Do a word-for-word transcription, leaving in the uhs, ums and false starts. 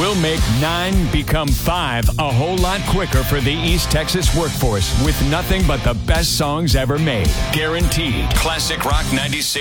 We'll make nine become five a whole lot quicker for the East Texas workforce with nothing but the best songs ever made. Guaranteed. Classic Rock ninety-six.